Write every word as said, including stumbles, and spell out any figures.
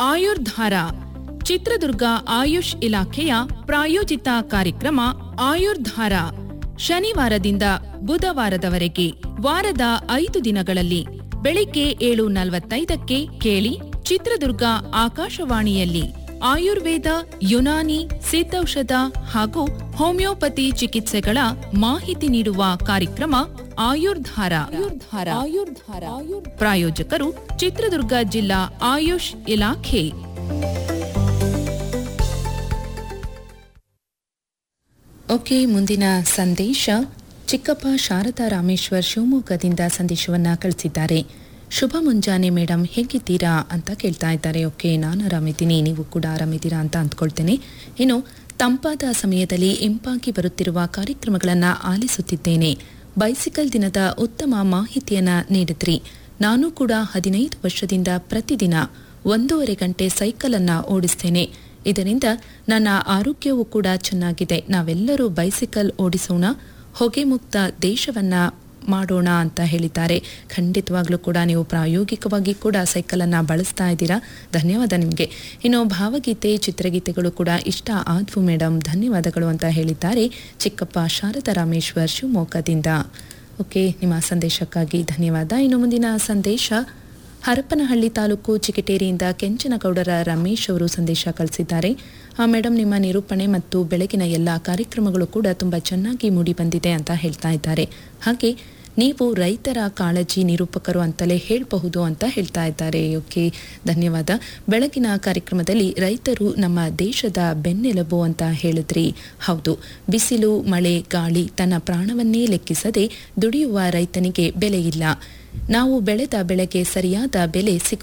ಆಯುರ್ಧಾರ ಚಿತ್ರದುರ್ಗ ಆಯುಷ್ ಇಲಾಖೆಯ ಪ್ರಾಯೋಜಿತ ಕಾರ್ಯಕ್ರಮ ಆಯುರ್ಧಾರ ಶನಿವಾರದಿಂದ ಬುಧವಾರದವರೆಗೆ ವಾರದ ಐದು ದಿನಗಳಲ್ಲಿ ಬೆಳಿಗ್ಗೆ ಏಳು ನಲವತ್ತೈದಕ್ಕೆ ಕೇಳಿ ಚಿತ್ರದುರ್ಗ ಆಕಾಶವಾಣಿಯಲ್ಲಿ ಆಯುರ್ವೇದ, ಯುನಾನಿ, ಸಿದ್ಧೌಷಧ ಹಾಗೂ ಹೋಮಿಯೋಪತಿ ಚಿಕಿತ್ಸೆಗಳ ಮಾಹಿತಿ ನೀಡುವ ಕಾರ್ಯಕ್ರಮ ಆಯುರ್ಧಾರ. ಆಯುರ್ಧಾರ ಪ್ರಾಯೋಜಕರು ಚಿತ್ರದುರ್ಗ ಜಿಲ್ಲಾ ಆಯುಷ್ ಇಲಾಖೆ. ಓಕೆ, ಮುಂದಿನ ಸಂದೇಶ ಚಿಕ್ಕಪ್ಪ ಶಾರದಾ ರಾಮೇಶ್ವರ್ ಶಿವಮೊಗ್ಗದಿಂದ ಸಂದೇಶವನ್ನ ಕಳಿಸಿದ್ದಾರೆ. ಶುಭ ಮುಂಜಾನೆ ಮೇಡಮ್, ಹೇಗಿದ್ದೀರಾ ಅಂತ ಕೇಳ್ತಾ ಇದ್ದಾರೆ. ಓಕೆ, ನಾನು ಆರಾಮಿದ್ದೀನಿ, ನೀವು ಕೂಡ ಆರಾಮಿದ್ದೀರಾ ಅಂತ ಅಂದ್ಕೊಳ್ತೇನೆ. ಇನ್ನು ತಂಪಾದ ಸಮಯದಲ್ಲಿ ಇಂಪಾಗಿ ಬರುತ್ತಿರುವ ಕಾರ್ಯಕ್ರಮಗಳನ್ನು ಆಲಿಸುತ್ತಿದ್ದೇನೆ. ಬೈಸಿಕಲ್ ದಿನದ ಉತ್ತಮ ಮಾಹಿತಿಯನ್ನ ನೀಡಿದ್ರಿ. ನಾನು ಕೂಡ ಹದಿನೈದು ವರ್ಷದಿಂದ ಪ್ರತಿದಿನ ಒಂದೂವರೆ ಗಂಟೆ ಸೈಕಲ್ ಅನ್ನ ಓಡಿಸ್ತೇನೆ. ಇದರಿಂದ ನನ್ನ ಆರೋಗ್ಯವೂ ಕೂಡ ಚೆನ್ನಾಗಿದೆ. ನಾವೆಲ್ಲರೂ ಬೈಸಿಕಲ್ ಓಡಿಸೋಣ, ಹೊಗೆ ಮುಕ್ತ ದೇಶವನ್ನ ಮಾಡೋಣ ಅಂತ ಹೇಳಿದ್ದಾರೆ. ಖಂಡಿತವಾಗ್ಲೂ ಕೂಡ ನೀವು ಪ್ರಾಯೋಗಿಕವಾಗಿ ಕೂಡ ಸೈಕಲನ್ನು ಬಳಸ್ತಾ ಇದ್ದೀರಾ. ಧನ್ಯವಾದ ನಿಮಗೆ. ಇನ್ನು ಭಾವಗೀತೆ, ಚಿತ್ರಗೀತೆಗಳು ಕೂಡ ಇಷ್ಟ ಆದ್ವು ಮೇಡಮ್, ಧನ್ಯವಾದಗಳು ಅಂತ ಹೇಳಿದ್ದಾರೆ ಚಿಕ್ಕಪ್ಪ ಶಾರದಾ ರಾಮೇಶ್ವರ್ ಶಿವಮೊಗ್ಗದಿಂದ. ಓಕೆ, ನಿಮ್ಮ ಸಂದೇಶಕ್ಕಾಗಿ ಧನ್ಯವಾದ. ಇನ್ನು ಮುಂದಿನ ಸಂದೇಶ ಹರಪನಹಳ್ಳಿ ತಾಲೂಕು ಚಿಕಿಟೇರಿಯಿಂದ ಕೆಂಚನಗೌಡರ ರಮೇಶ್ ಅವರು ಸಂದೇಶ ಕಳಿಸಿದ್ದಾರೆ. ಆ ಮೇಡಮ್, ನಿಮ್ಮ ನಿರೂಪಣೆ ಮತ್ತು ಬೆಳಗಿನ ಎಲ್ಲ ಕಾರ್ಯಕ್ರಮಗಳು ಕೂಡ ತುಂಬ ಚೆನ್ನಾಗಿ ಮೂಡಿ ಬಂದಿದೆ ಅಂತ ಹೇಳ್ತಾ ಇದ್ದಾರೆ. ಹಾಗೆ ನೀವು ರೈತರ ಕಾಳಜಿ ನಿರೂಪಕರು ಅಂತಲೇ ಹೇಳಬಹುದು ಅಂತ ಹೇಳ್ತಾ ಇದ್ದಾರೆ. ಓಕೆ, ಧನ್ಯವಾದ. ಬೆಳಗಿನ ಕಾರ್ಯಕ್ರಮದಲ್ಲಿ ರೈತರು ನಮ್ಮ ದೇಶದ ಬೆನ್ನೆಲುಬು ಅಂತ ಹೇಳಿದ್ರಿ. ಹೌದು, ಬಿಸಿಲು, ಮಳೆ, ಗಾಳಿ ತನ್ನ ಪ್ರಾಣವನ್ನೇ ಲೆಕ್ಕಿಸದೆ ದುಡಿಯುವ ರೈತನಿಗೆ ಬೆಲೆ ಇಲ್ಲ. ನಾವು ಬೆಳೆದ ಬೆಳೆಗೆ ಸರಿಯಾದ ಬೆಲೆ ಸಿಗು